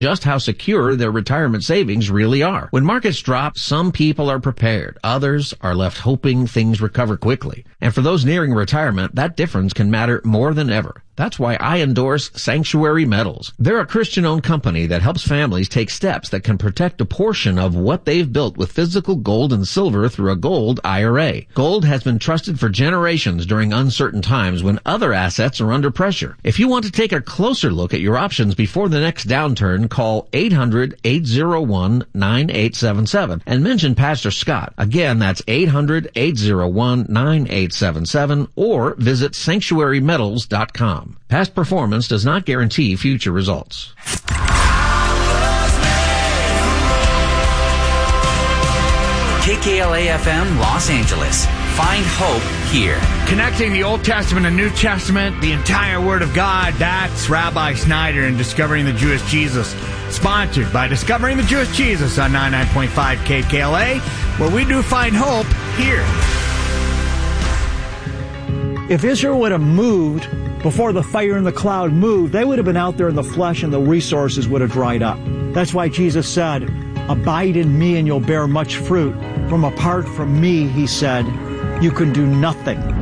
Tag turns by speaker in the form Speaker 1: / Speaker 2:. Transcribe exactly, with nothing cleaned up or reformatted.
Speaker 1: just how secure their retirement savings really are. When markets drop, some people are prepared. Others are left hoping things recover quickly. And for those nearing retirement, that difference can matter more than ever. That's why I endorse Sanctuary Metals. They're a Christian-owned company that helps families take steps that can protect a portion of what they've built with physical gold and silver through a gold I R A. Gold has been trusted for generations during uncertain times when other assets are under pressure. If you want to take a closer look at your options before the next downturn, call eight hundred, eight oh one, nine eight seven seven and mention Pastor Scott. Again, that's eight hundred, eight oh one, nine eight seven seven or visit sanctuary metals dot com. Past performance does not guarantee future results.
Speaker 2: K K L A F M Los Angeles. Find hope here.
Speaker 3: Connecting the Old Testament and New Testament, the entire Word of God, that's Rabbi Snyder in Discovering the Jewish Jesus. Sponsored by Discovering the Jewish Jesus on ninety-nine point five K K L A, where we do find hope here.
Speaker 4: If Israel would have moved before the fire and the cloud moved, they would have been out there in the flesh and the resources would have dried up. That's why Jesus said, abide in me and you'll bear much fruit. From apart from me, he said, you can do nothing.